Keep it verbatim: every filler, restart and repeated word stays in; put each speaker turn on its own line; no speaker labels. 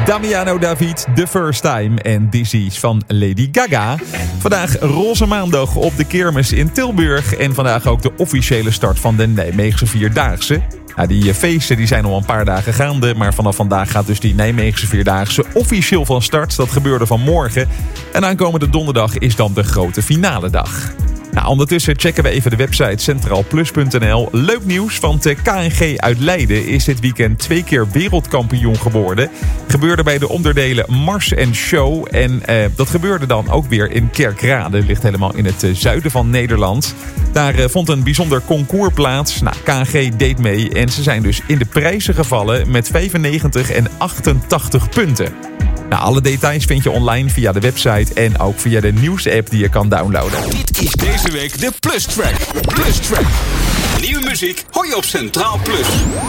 Damiano David, The First Time en Dizzy's van Lady Gaga. Vandaag roze maandag op de kermis in Tilburg. En vandaag ook de officiële start van de Nijmeegse Vierdaagse. Nou, die feesten die zijn al een paar dagen gaande. Maar vanaf vandaag gaat dus die Nijmeegse Vierdaagse officieel van start. Dat gebeurde vanmorgen. En aankomende donderdag is dan de grote finale dag. Nou, ondertussen checken we even de website centraal plus punt n l. Leuk nieuws, want de K N G uit Leiden is dit weekend twee keer wereldkampioen geworden. Gebeurde bij de onderdelen Mars en Show. En eh, dat gebeurde dan ook weer in Kerkrade. Ligt helemaal in het uh, zuiden van Nederland. Daar uh, vond een bijzonder concours plaats. Nou, K N G deed mee en ze zijn dus in de prijzen gevallen met vijfennegentig en achtentachtig punten. Nou, alle details vind je online via de website en ook via de nieuws-app die je kan downloaden.
Dit is deze week de Plus Track. Plus Track. Nieuwe muziek hoor je op Centraal Plus.